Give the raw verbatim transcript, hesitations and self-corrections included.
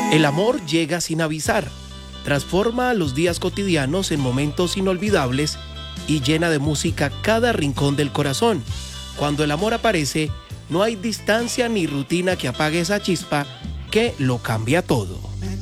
El amor llega sin avisar, transforma los días cotidianos en momentos inolvidables y llena de música cada rincón del corazón. Cuando el amor aparece, no hay distancia ni rutina que apague esa chispa que lo cambia todo.